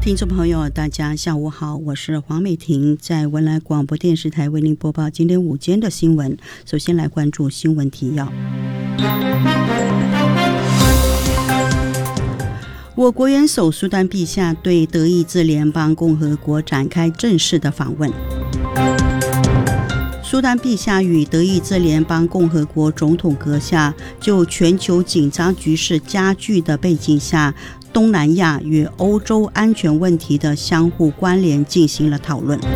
听众朋友大家下午好，我是黄美婷，在文莱广播电视台为您播报今天午间的新闻。首先来关注新闻提要。我国元首苏丹陛下对德意志联邦共和国展开正式的访问。苏丹陛下与德意志联邦共和国总统阁下就全球紧张局势加剧的背景下，东南亚与欧洲安全问题的相互关联进行了讨论。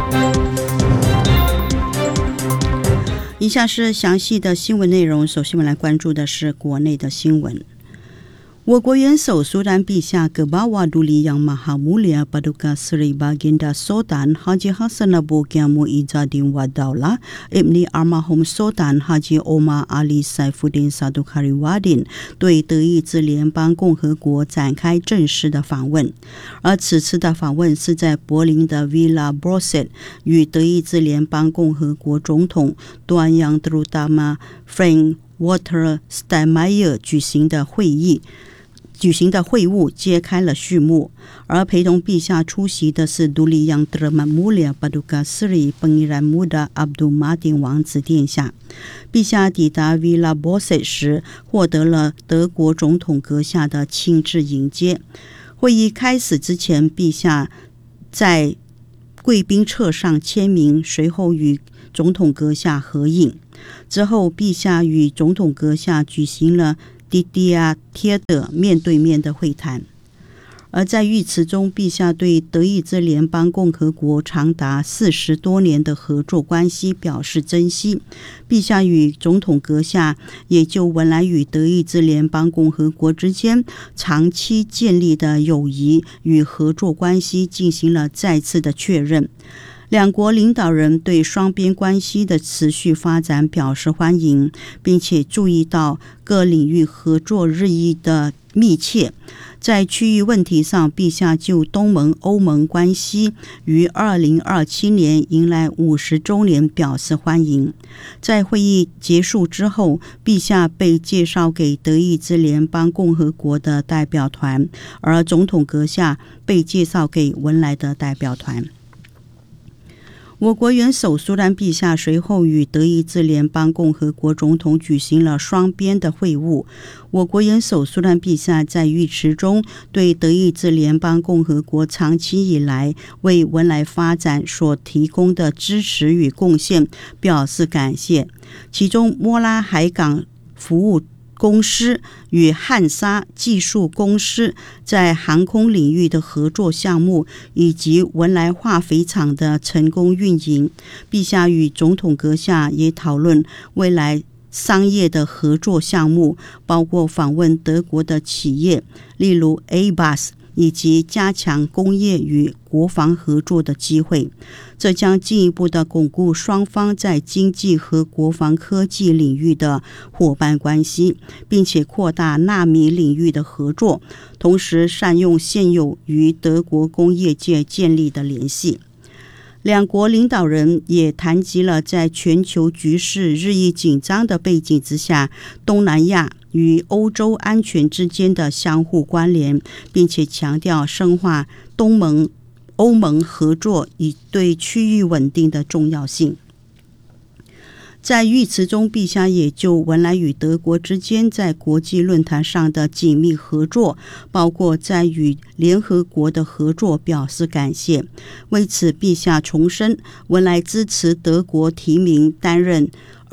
以下是详细的新闻内容，首先我们来关注的是国内的新闻。我国元首苏丹陛下 Kebawa Duli Yang Maha Mulia Paduka Sri Baginda Sultan Haji Hassan Abu Kiamu Izzuddin Wadaula Ibni Almarhum Sultan Haji Omar Ali Saifuddin Sadukhari Wadin 对德意志联邦共和国展开正式的访问，而此次的访问是在柏林的 Villa Borset 与德意志联邦共和国总统 Tuan Yang Terutama Frank Walter Steinmeier 举行的会晤揭开了序幕，而陪同陛下出席的是独立yang Termamulia Paduka Sri Pangeran Muda Abdul Madin 王子殿下。陛下抵达 Villa Borset 时，获得了德国总统阁下的亲自迎接。会议开始之前，陛下在贵宾册上签名，随后与总统阁下合影。之后，陛下与总统阁下举行了迪迪亚贴的面对面的会谈。而在谕词中，陛下对德意志联邦共和国长达40多年的合作关系表示珍惜。陛下与总统阁下也就文莱与德意志联邦共和国之间长期建立的友谊与合作关系进行了再次的确认。两国领导人对双边关系的持续发展表示欢迎，并且注意到各领域合作日益的密切。在区域问题上，陛下就东盟欧盟关系于2027年迎来50周年表示欢迎。在会议结束之后，陛下被介绍给德意志联邦共和国的代表团，而总统阁下被介绍给文莱的代表团。我国元首苏丹陛下随后与德意志联邦共和国总统举行了双边的会晤。我国元首苏丹陛下在谕词中对德意志联邦共和国长期以来为文莱发展所提供的支持与贡献表示感谢，其中莫拉海港服务公司与汉莎技术公司在航空领域的合作项目，以及文莱化肥厂的成功运营。陛下与总统阁下也讨论未来商业的合作项目，包括访问德国的企业，例如 Airbus， 以及加强工业与国防合作的机会。这将进一步的巩固双方在经济和国防科技领域的伙伴关系，并且扩大纳米领域的合作，同时善用现有与德国工业界建立的联系。两国领导人也谈及了在全球局势日益紧张的背景之下，东南亚与欧洲安全之间的相互关联，并且强调深化东盟欧盟合作以对区域稳定的重要性。在谕词中，陛下也就文莱与德国之间在国际论坛上的紧密合作，包括在与联合国的合作表示感谢。为此，陛下重申文莱支持德国提名担任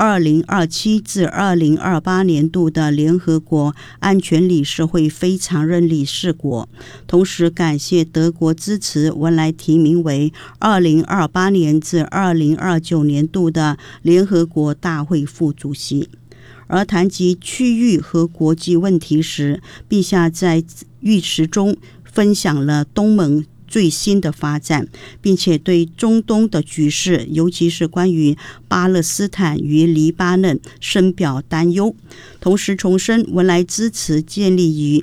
2027至2028年度的联合国安全理事会非常任理事国，同时感谢德国支持文莱提名为2028年至2029年度的联合国大会副主席。而谈及区域和国际问题时，陛下在谕词中分享了东盟最新的发展，并且对中东的局势，尤其是关于巴勒斯坦与黎巴嫩深表担忧，同时重申文莱支持建立于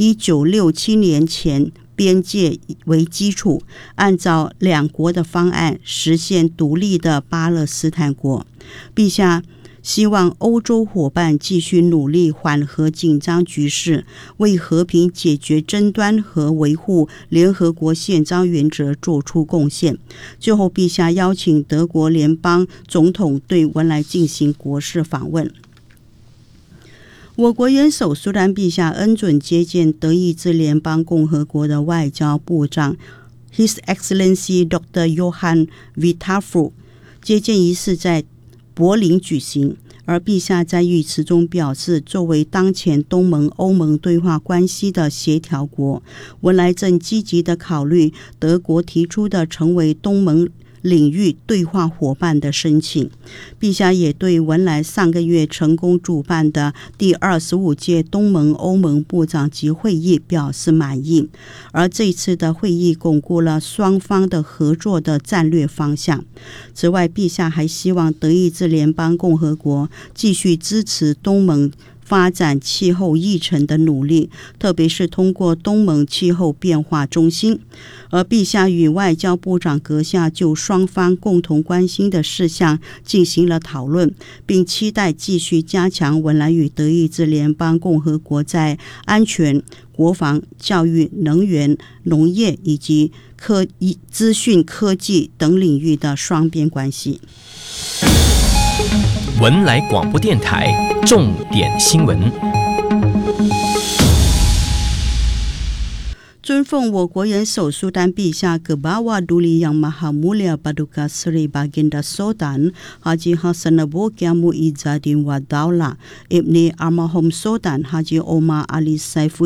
1967年前边界为基础，按照两国的方案实现独立的巴勒斯坦国。陛下希望欧洲伙伴继续努力缓和紧张局势，为和平解决争端和维护联合国宪章原则做出贡献。最后，陛下邀请德国联邦总统对文莱进行国事访问。我国元首苏丹陛下恩准接见德意志联邦共和国的外交部长 His Excellency Dr. Johann Vitafur， 接见仪式在柏林举行。而陛下在谕词中表示，作为当前东盟欧盟对话关系的协调国，文莱正积极地考虑德国提出的成为东盟领域对话伙伴的申请。陛下也对文莱上个月成功主办的第25届东盟欧盟部长级会议表示满意，而这次的会议巩固了双方的合作的战略方向。此外，陛下还希望德意志联邦共和国继续支持东盟发展气候议程的努力，特别是通过东盟气候变化中心。而陛下与外交部长阁下就双方共同关心的事项进行了讨论，并期待继续加强文莱与德意志联邦共和国在安全、国防、教育、能源、农业以及资讯科技等领域的双边关系。 文莱广播电台重点新闻。 尊奉我国元首苏丹陛下 Kebawa Duli Yang Maha Mulia Paduka Sri Baginda Sultan Haji Hassanabo Kiamu Izzadin Wadaula Ibni Almarhum Sultan Haji Omar Ali Saifuddin